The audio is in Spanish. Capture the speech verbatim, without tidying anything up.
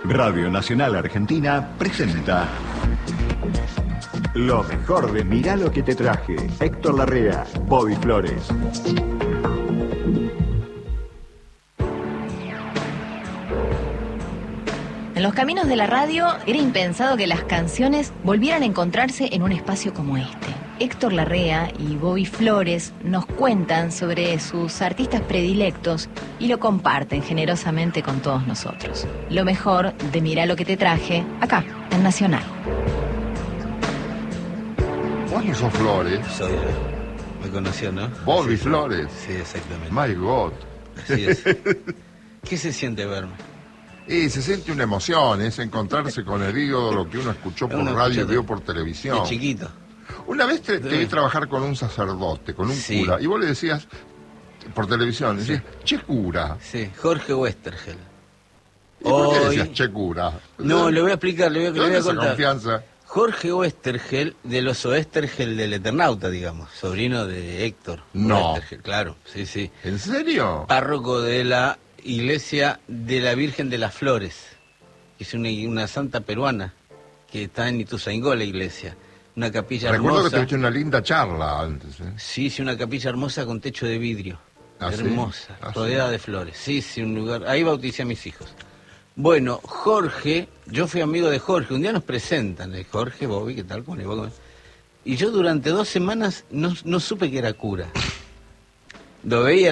Radio Nacional Argentina presenta lo mejor de Mirá lo que te traje. Héctor Larrea, Bobby Flores. En los caminos de la radio era impensado que las canciones volvieran a encontrarse en un espacio como este. Héctor Larrea y Bobby Flores nos cuentan sobre sus artistas predilectos y lo comparten generosamente con todos nosotros. Lo mejor de Mirá lo que te traje, acá, en Nacional. Vos no sos Flores. Soy yo. Me conoció, ¿no? Bobby Sí, Flores. Sí, exactamente. My God. Así es. ¿Qué se siente verme? Y se siente una emoción, es encontrarse con el ídolo, lo que uno escuchó por Uno radio y escuchó vio por televisión. De chiquito. Una vez te, te vi trabajar con un sacerdote, con un Sí. cura, y vos le decías, por televisión, le decías, che cura. Sí, Jorge Westergel. ¿Y por qué Hoy- decías che cura? No, le voy a explicar, le voy a, ¿De le voy dónde a esa contar. confianza? Jorge Westergel, de los Oestergel del Eternauta, digamos, sobrino de Héctor. No. Westergel, claro, sí, sí. ¿En serio? Párroco de la iglesia de la Virgen de las Flores, que es una, una santa peruana, que está en Ituzaingó, la iglesia. Una capilla Recuerdo hermosa. que tuviste una linda charla antes. ¿eh? Sí, sí, una capilla hermosa con techo de vidrio. ¿Ah, sí? Hermosa, ¿Ah, rodeada sí? de flores. Sí, sí, un lugar. Ahí bauticé a mis hijos. Bueno, Jorge, yo fui amigo de Jorge. Un día nos presentan, eh, Jorge, Bobby, ¿qué tal? ¿Cómo le va? ¿Cómo le va? Y yo durante dos semanas no, no supe que era cura. Lo veía